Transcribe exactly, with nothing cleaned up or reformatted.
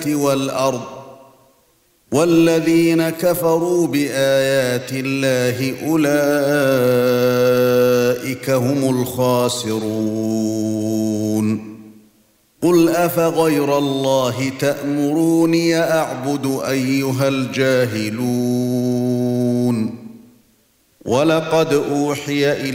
وَالْأَرْضِ وَالَّذِينَ كَفَرُوا بِآيَاتِ اللَّهِ أُولَئِكَ هُمُ الْخَاسِرُونَ قُلْ أَفَغَيْرَ اللَّهِ تَأْمُرُونِي أَعْبُدُ أَيُّهَا الْجَاهِلُونَ وَلَقَدْ أُوحِيَ إِلَى